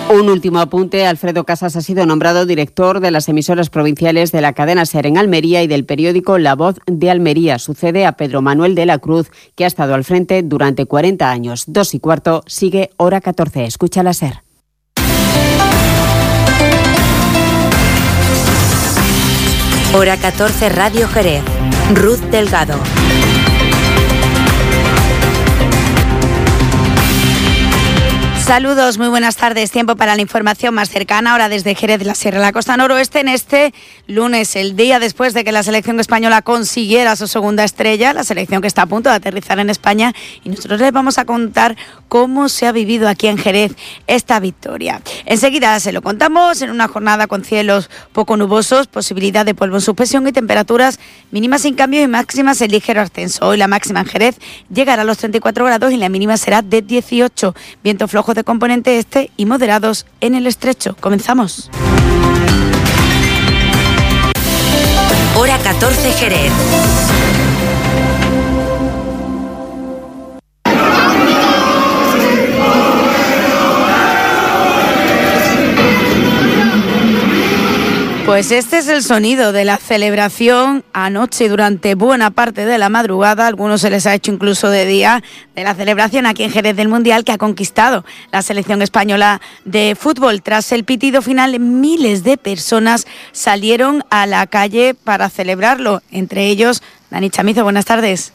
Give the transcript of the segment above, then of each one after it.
Un último apunte. Alfredo Casas ha sido nombrado director de las emisoras provinciales de la cadena SER en Almería y del periódico La Voz de Almería. Sucede a Pedro Manuel de la Cruz, que ha estado al frente durante 40 años. 2:15, sigue Hora 14. Escucha la SER. Hora 14, Radio Jerez. Ruth Delgado. Saludos, muy buenas tardes. Tiempo para la información más cercana, ahora desde Jerez, la Sierra de la Costa Noroeste, en este lunes, el día después de que la selección española consiguiera su segunda estrella, la selección que está a punto de aterrizar en España, y nosotros les vamos a contar cómo se ha vivido aquí en Jerez esta victoria. Enseguida se lo contamos, en una jornada con cielos poco nubosos, posibilidad de polvo en suspensión y temperaturas mínimas sin cambio y máximas en ligero ascenso. Hoy la máxima en Jerez llegará a los 34 grados y la mínima será de 18. Viento flojo de componente este y moderados en el estrecho. Comenzamos. Hora 14, Jerez. Pues este es el sonido de la celebración anoche durante buena parte de la madrugada, a algunos se les ha hecho incluso de día, de la celebración aquí en Jerez del Mundial que ha conquistado la selección española de fútbol. Tras el pitido final, miles de personas salieron a la calle para celebrarlo, entre ellos Dani Chamizo. Buenas tardes.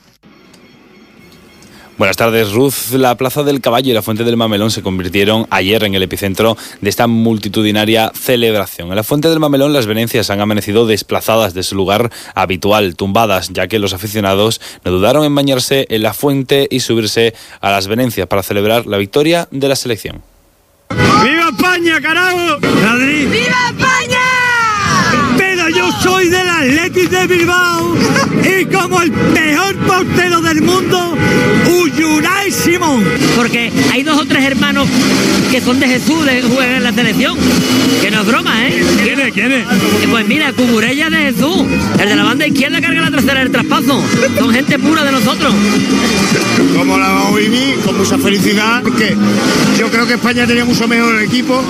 Buenas tardes, Ruth. La Plaza del Caballo y la Fuente del Mamelón se convirtieron ayer en el epicentro de esta multitudinaria celebración. En la Fuente del Mamelón las venencias han amanecido desplazadas de su lugar habitual, tumbadas, ya que los aficionados no dudaron en bañarse en la fuente y subirse a las venencias para celebrar la victoria de la selección. ¡Viva España, carajo! ¡Madrid! ¡Viva España! Pero yo soy del Athletic de Bilbao y como el mejor portero del mundo, Unai Simón. Porque hay 2 o 3 hermanos que son de Jesús, que juegan en la selección. Que no es broma, ¿eh? ¿Quién es? Pues mira, Cuburella de Jesús. El de la banda izquierda carga la tercera del traspaso. Son gente pura de nosotros. Como la vamos a vivir, con mucha felicidad, porque yo creo que España tenía mucho mejor el equipo.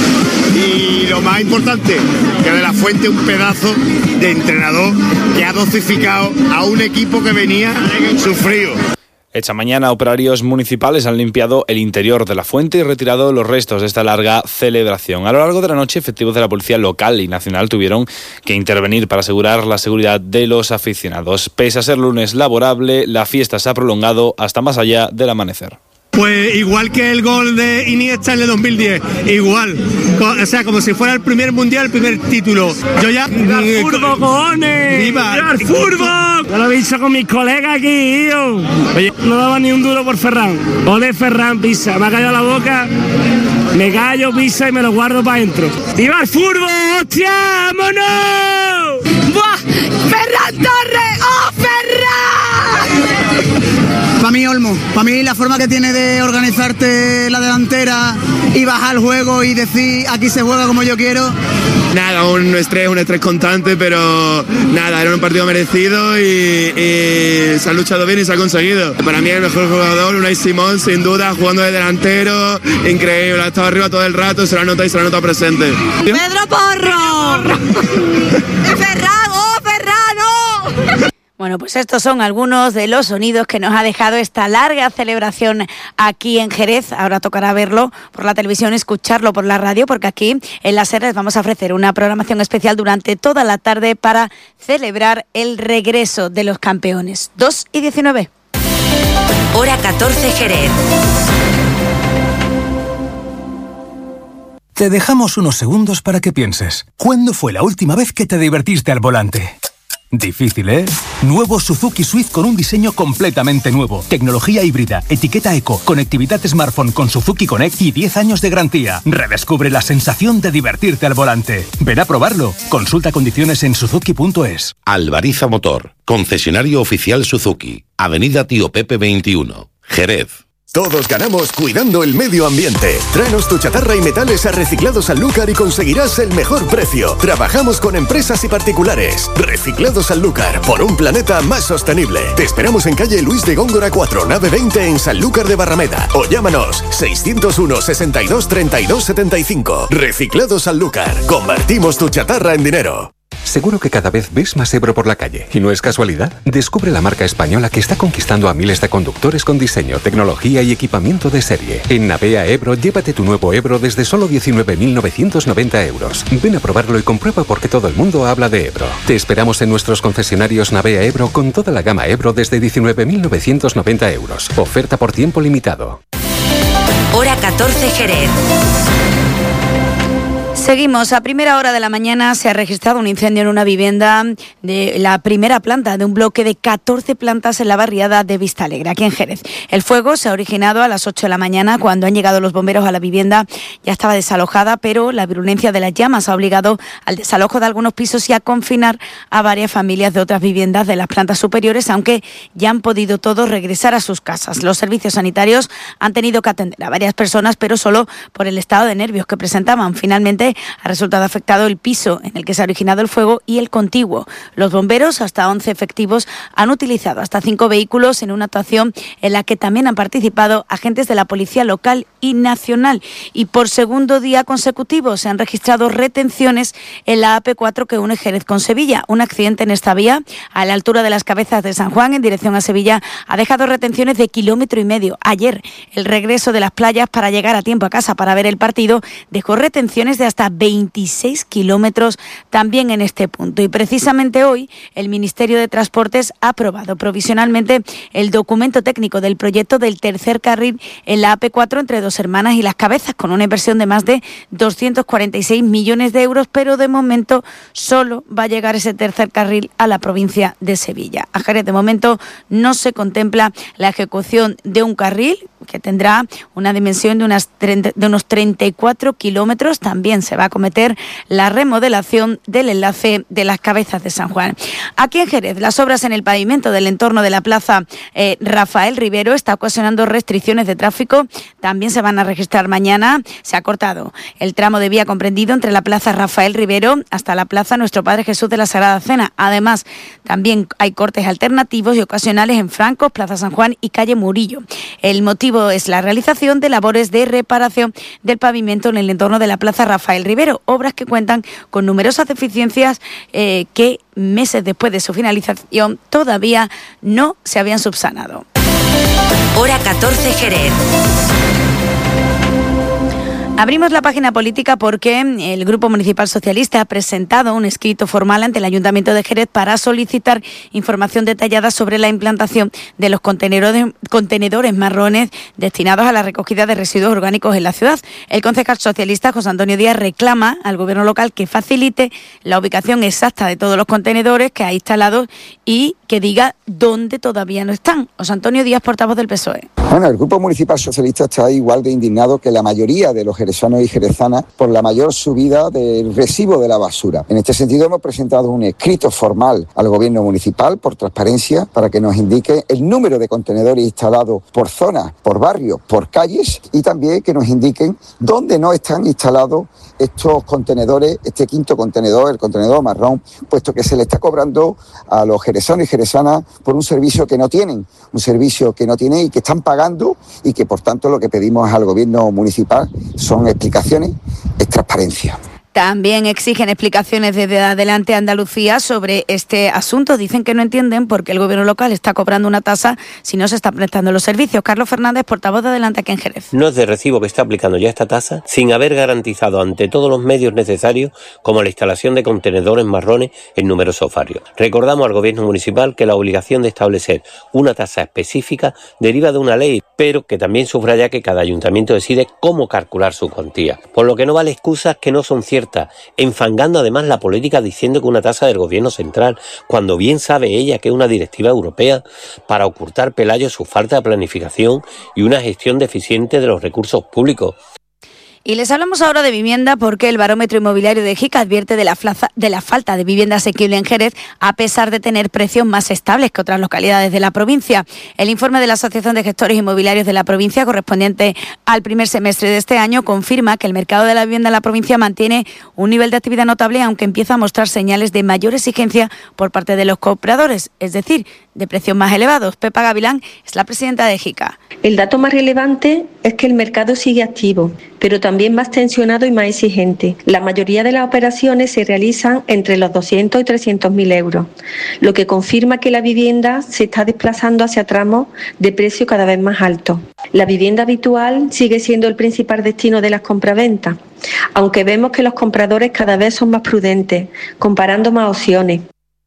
Y lo más importante, que de la Fuente un pedazo de entrenador que ha dosificado a un equipo que venía sufrido. Esta mañana, operarios municipales han limpiado el interior de la fuente y retirado los restos de esta larga celebración. A lo largo de la noche, efectivos de la policía local y nacional tuvieron que intervenir para asegurar la seguridad de los aficionados. Pese a ser lunes laborable, la fiesta se ha prolongado hasta más allá del amanecer. Pues igual que el gol de Iniesta en el 2010, igual, o sea, como si fuera el primer mundial, el primer título. Yo ya... ¡Viva el fútbol, cojones! ¡Viva el fútbol! Yo lo he visto con mis colegas aquí, tío. Oye, no daba ni un duro por Ferran. Ole Ferran, pisa, me ha callado la boca, me callo, pisa y me lo guardo para adentro. ¡Viva el fútbol, hostia! ¡Vámonos! ¡Buah! ¡Ferran Torres! ¡Oh, Ferran! Para mí Olmo, para mí la forma que tiene de organizarte la delantera y bajar el juego y decir aquí se juega como yo quiero. Nada, un estrés constante, pero nada, era un partido merecido y se ha luchado bien y se ha conseguido. Para mí el mejor jugador, Unai Simón, sin duda, jugando de delantero, increíble, ha estado arriba todo el rato, se la nota y se la nota presente. ¡Pedro Porro! ¡Ferran! ¡Oh, Ferran! Bueno, pues estos son algunos de los sonidos que nos ha dejado esta larga celebración aquí en Jerez. Ahora tocará verlo por la televisión, escucharlo por la radio, porque aquí en la SER les vamos a ofrecer una programación especial durante toda la tarde para celebrar el regreso de los campeones. 2:19. Hora 14, Jerez. Te dejamos unos segundos para que pienses. ¿Cuándo fue la última vez que te divertiste al volante? Difícil, ¿eh? Nuevo Suzuki Swift con un diseño completamente nuevo. Tecnología híbrida, etiqueta eco, conectividad smartphone con Suzuki Connect y 10 años de garantía. Redescubre la sensación de divertirte al volante. Ven a probarlo. Consulta condiciones en suzuki.es. Alvariza Motor, concesionario oficial Suzuki. Avenida Tío Pepe 21, Jerez. Todos ganamos cuidando el medio ambiente. Tráenos tu chatarra y metales a Reciclados Sanlúcar y conseguirás el mejor precio. Trabajamos con empresas y particulares. Reciclados Sanlúcar, por un planeta más sostenible. Te esperamos en calle Luis de Góngora 4, nave 20 en Sanlúcar de Barrameda. O llámanos 601 62 32 75. Reciclados Sanlúcar. Convertimos tu chatarra en dinero. Seguro que cada vez ves más Ebro por la calle. ¿Y no es casualidad? Descubre la marca española que está conquistando a miles de conductores con diseño, tecnología y equipamiento de serie. En Navea Ebro, llévate tu nuevo Ebro desde solo 19.990 euros. Ven a probarlo y comprueba por qué todo el mundo habla de Ebro. Te esperamos en nuestros concesionarios Navea Ebro con toda la gama Ebro desde 19.990 euros. Oferta por tiempo limitado. Hora 14 Jerez. Seguimos. A primera hora de la mañana se ha registrado un incendio en una vivienda de la primera planta de un bloque de 14 plantas en la barriada de Vistalegre, aquí en Jerez. El fuego se ha originado a las 8 de la mañana cuando han llegado los bomberos a la vivienda. Ya estaba desalojada, pero la virulencia de las llamas ha obligado al desalojo de algunos pisos y a confinar a varias familias de otras viviendas de las plantas superiores, aunque ya han podido todos regresar a sus casas. Los servicios sanitarios han tenido que atender a varias personas, pero solo por el estado de nervios que presentaban. Finalmente, ha resultado afectado el piso en el que se ha originado el fuego y el contiguo. Los bomberos, hasta 11 efectivos, han utilizado hasta 5 vehículos en una actuación en la que también han participado agentes de la policía local y nacional. Y por segundo día consecutivo se han registrado retenciones en la AP4 que une Jerez con Sevilla. Un accidente en esta vía, a la altura de las Cabezas de San Juan, en dirección a Sevilla, ha dejado retenciones de 1,5 kilómetros. Ayer, el regreso de las playas para llegar a tiempo a casa para ver el partido dejó retenciones de hasta 26 kilómetros también en este punto. Y precisamente hoy el Ministerio de Transportes ha aprobado provisionalmente el documento técnico del proyecto del tercer carril en la AP4 entre Dos Hermanas y Las Cabezas, con una inversión de más de 246 millones de euros, pero de momento solo va a llegar ese tercer carril a la provincia de Sevilla. A Jerez de momento no se contempla la ejecución de un carril que tendrá una dimensión de unos 34 kilómetros. También se va a acometer la remodelación del enlace de Las Cabezas de San Juan. Aquí en Jerez, las obras en el pavimento del entorno de la plaza Rafael Rivero está ocasionando restricciones de tráfico. También se van a registrar mañana. Se ha cortado el tramo de vía comprendido entre la plaza Rafael Rivero hasta la plaza Nuestro Padre Jesús de la Sagrada Cena. Además, también hay cortes alternativos y ocasionales en Francos, Plaza San Juan y calle Murillo. El motivo es la realización de labores de reparación del pavimento en el entorno de la plaza Rafael Rivero, obras que cuentan con numerosas deficiencias que meses después de su finalización todavía no se habían subsanado. Hora 14 Jerez. Abrimos la página política porque el Grupo Municipal Socialista ha presentado un escrito formal ante el Ayuntamiento de Jerez para solicitar información detallada sobre la implantación de los contenedores marrones destinados a la recogida de residuos orgánicos en la ciudad. El concejal socialista José Antonio Díaz reclama al Gobierno local que facilite la ubicación exacta de todos los contenedores que hay instalados y que diga dónde todavía no están. José Antonio Díaz, portavoz del PSOE. Bueno, el Grupo Municipal Socialista está igual de indignado que la mayoría de los jerezanos y jerezanas por la mayor subida del recibo de la basura. En este sentido hemos presentado un escrito formal al Gobierno municipal por transparencia para que nos indique el número de contenedores instalados por zonas, por barrios, por calles y también que nos indiquen dónde no están instalados estos contenedores, este quinto contenedor, el contenedor marrón, puesto que se le está cobrando a los jerezanos y jerezanas por un servicio que no tienen y que están pagando y que por tanto lo que pedimos al Gobierno municipal son explicaciones, es transparencia. También exigen explicaciones desde Adelante Andalucía sobre este asunto. Dicen que no entienden por qué el Gobierno local está cobrando una tasa si no se están prestando los servicios. Carlos Fernández, portavoz de Adelante aquí en Jerez. No es de recibo que está aplicando ya esta tasa sin haber garantizado ante todos los medios necesarios como la instalación de contenedores marrones en numerosos barrios. Recordamos al Gobierno municipal que la obligación de establecer una tasa específica deriva de una ley, pero que también subraya que cada ayuntamiento decide cómo calcular su cuantía. Por lo que no vale excusas que no son ciertas, enfangando además la política diciendo que una tasa del Gobierno central, cuando bien sabe ella que es una directiva europea para ocultar Pelayo su falta de planificación y una gestión deficiente de los recursos públicos. Y les hablamos ahora de vivienda porque el barómetro inmobiliario de JICA advierte de la falta de vivienda asequible en Jerez, a pesar de tener precios más estables que otras localidades de la provincia. El informe de la Asociación de Gestores Inmobiliarios de la provincia, correspondiente al primer semestre de este año, confirma que el mercado de la vivienda en la provincia mantiene un nivel de actividad notable, aunque empieza a mostrar señales de mayor exigencia por parte de los compradores, es decir, de precios más elevados. Pepa Gavilán es la presidenta de JICA. El dato más relevante es que el mercado sigue activo, pero también más tensionado y más exigente. La mayoría de las operaciones se realizan entre los 200 y 300.000 euros, lo que confirma que la vivienda se está desplazando hacia tramos de precio cada vez más altos. La vivienda habitual sigue siendo el principal destino de las compraventas, aunque vemos que los compradores cada vez son más prudentes, comparando más opciones.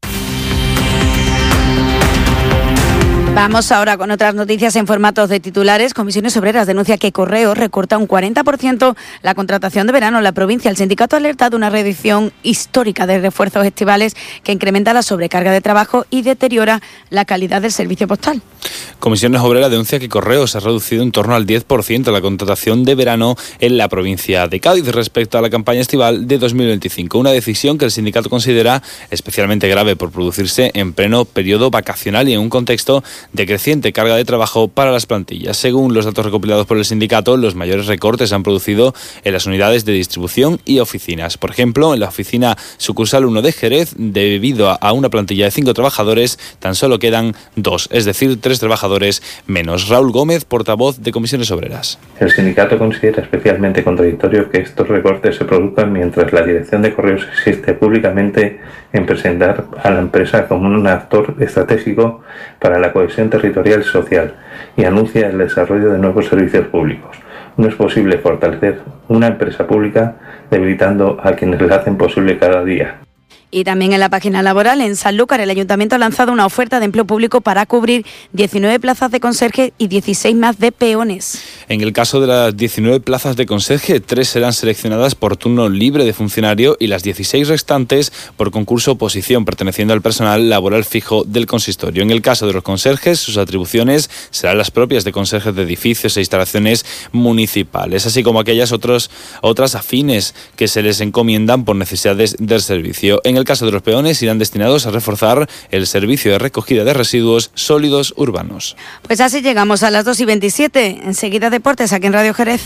Vamos ahora con otras noticias en formatos de titulares. Comisiones Obreras denuncia que Correos recorta un 40% la contratación de verano en la provincia. El sindicato alerta de una reducción histórica de refuerzos estivales que incrementa la sobrecarga de trabajo y deteriora la calidad del servicio postal. Comisiones Obreras denuncia que Correos ha reducido en torno al 10% la contratación de verano en la provincia de Cádiz respecto a la campaña estival de 2025. Una decisión que el sindicato considera especialmente grave por producirse en pleno periodo vacacional y en un contexto de creciente carga de trabajo para las plantillas. Según los datos recopilados por el sindicato, los mayores recortes se han producido en las unidades de distribución y oficinas. Por ejemplo, en la oficina sucursal 1 de Jerez, debido a una plantilla de 5 trabajadores, tan solo quedan 2, es decir, 3 trabajadores menos. Raúl Gómez, portavoz de Comisiones Obreras. El sindicato considera especialmente contradictorio que estos recortes se produzcan mientras la dirección de Correos insiste públicamente en presentar a la empresa como un actor estratégico para la cohesión territorial y social y anuncia el desarrollo de nuevos servicios públicos. No es posible fortalecer una empresa pública debilitando a quienes la hacen posible cada día. Y también en la página laboral, en Sanlúcar, el Ayuntamiento ha lanzado una oferta de empleo público para cubrir 19 plazas de conserje y 16 más de peones. En el caso de las 19 plazas de conserje, 3 serán seleccionadas por turno libre de funcionario y las 16 restantes por concurso oposición, perteneciendo al personal laboral fijo del consistorio. En el caso de los conserjes, sus atribuciones serán las propias de conserjes de edificios e instalaciones municipales, así como aquellas otras afines que se les encomiendan por necesidades del servicio. En el caso de los peones, irán destinados a reforzar el servicio de recogida de residuos sólidos urbanos. Pues así llegamos a las 2:27. Enseguida deportes aquí en Radio Jerez.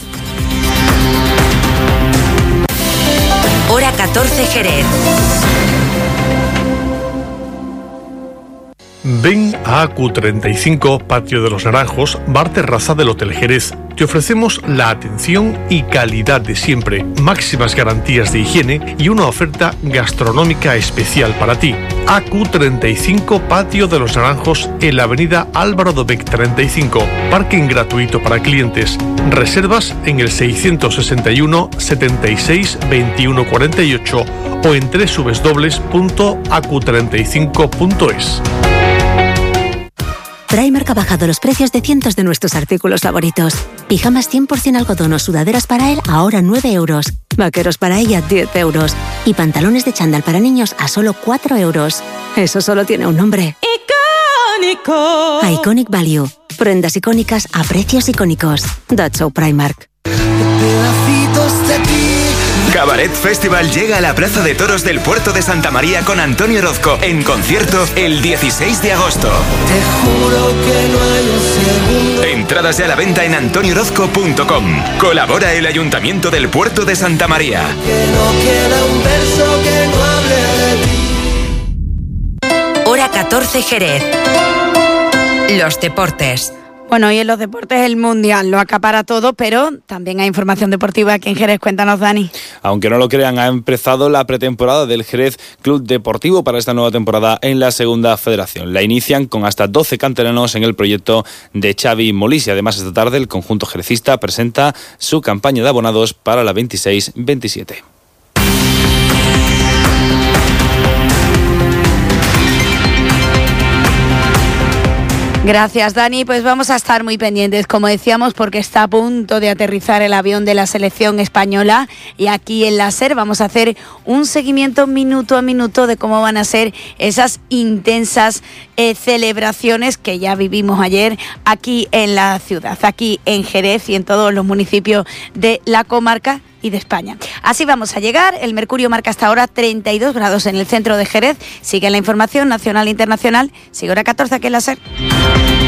Hora 14 Jerez. Ven a AQ35, Patio de los Naranjos, bar terraza del Hotel Jerez. Te ofrecemos la atención y calidad de siempre, máximas garantías de higiene y una oferta gastronómica especial para ti. AQ35, Patio de los Naranjos, en la avenida Álvaro Dobech 35. Parking gratuito para clientes. Reservas en el 661 76 21 48 o en www.acu35.es. Primark ha bajado los precios de cientos de nuestros artículos favoritos. Pijamas 100% algodón o sudaderas para él ahora 9 euros. Vaqueros para ella 10 euros. Y pantalones de chándal para niños a solo 4 euros. Eso solo tiene un nombre. ¡Icónico! Iconic Value. Prendas icónicas a precios icónicos. That's so Primark. Cabaret Festival llega a la Plaza de Toros del Puerto de Santa María con Antonio Orozco en concierto el 16 de agosto. Te juro que no hay un segundo. Entradas ya a la venta en antoniorozco.com. Colabora el Ayuntamiento del Puerto de Santa María. Que no queda un verso que no hable de ti. Hora 14 Jerez. Los deportes. Bueno, y en los deportes el Mundial lo acapara todo, pero también hay información deportiva aquí en Jerez. Cuéntanos, Dani. Aunque no lo crean, ha empezado la pretemporada del Jerez Club Deportivo para esta nueva temporada en la Segunda Federación. La inician con hasta 12 canteranos en el proyecto de Xavi Molís y además esta tarde el conjunto jerecista presenta su campaña de abonados para la 26-27. Gracias, Dani. Pues vamos a estar muy pendientes, como decíamos, porque está a punto de aterrizar el avión de la selección española y aquí en la SER vamos a hacer un seguimiento minuto a minuto de cómo van a ser esas intensas celebraciones que ya vivimos ayer aquí en la ciudad, aquí en Jerez y en todos los municipios de la comarca y de España. Así vamos a llegar. El mercurio marca hasta ahora 32 grados en el centro de Jerez. Sigue la información nacional e internacional. Sigue hora 14 aquí en la SER.